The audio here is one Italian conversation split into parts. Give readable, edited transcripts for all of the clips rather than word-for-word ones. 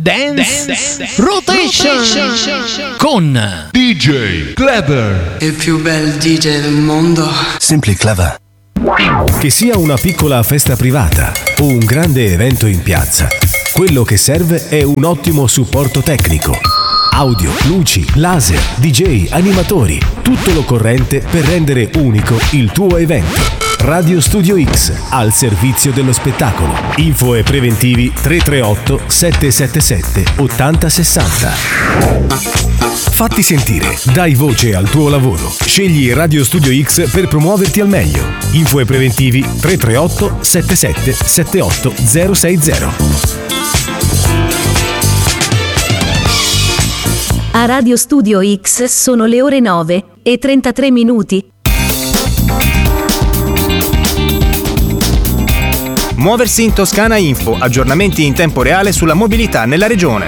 Dance Rotation con DJ Clever, il più bel DJ del mondo. Simply Clever. Che sia una piccola festa privata o un grande evento in piazza, quello che serve è un ottimo supporto tecnico. Audio, luci, laser, DJ, animatori, tutto l'occorrente per rendere unico il tuo evento. Radio Studio X, al servizio dello spettacolo. Info e preventivi 338 777 8060. Fatti sentire, dai voce al tuo lavoro. Scegli Radio Studio X per promuoverti al meglio. Info e preventivi 338 77 78 060. A Radio Studio X sono le ore 9:33. Muoversi in Toscana Info, aggiornamenti in tempo reale sulla mobilità nella regione.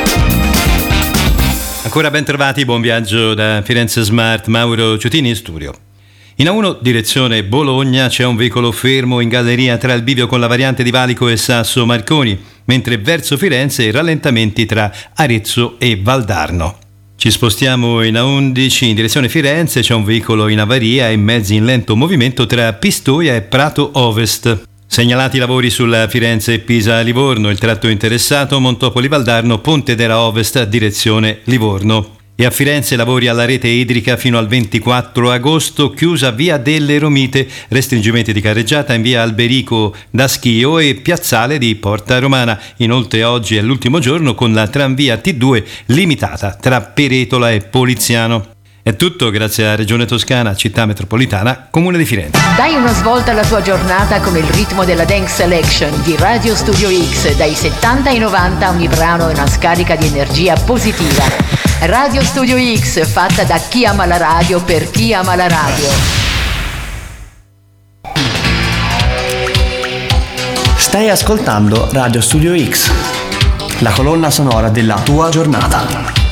Ancora ben trovati, buon viaggio da Firenze Smart, Mauro Ciutini in studio. In A1 direzione Bologna c'è un veicolo fermo in galleria tra il bivio con la variante di Valico e Sasso Marconi, mentre verso Firenze rallentamenti tra Arezzo e Valdarno. Ci spostiamo in A11 in direzione Firenze, c'è un veicolo in avaria e mezzi in lento movimento tra Pistoia e Prato Ovest. Segnalati lavori sulla Firenze-Pisa-Livorno, il tratto interessato Montopoli-Valdarno, Ponte d'Era Ovest, direzione Livorno. E a Firenze lavori alla rete idrica fino al 24 agosto, chiusa via delle Romite, restringimenti di carreggiata in via Alberico da Schio e piazzale di Porta Romana. Inoltre oggi è l'ultimo giorno con la tranvia T2 limitata tra Peretola e Poliziano. È tutto grazie alla Regione Toscana, Città Metropolitana, Comune di Firenze. Dai una svolta alla tua giornata con il ritmo della Dance Selection di Radio Studio X. Dai 70 ai 90 ogni brano è una scarica di energia positiva. Radio Studio X, fatta da chi ama la radio per chi ama la radio. Stai ascoltando Radio Studio X, la colonna sonora della tua giornata.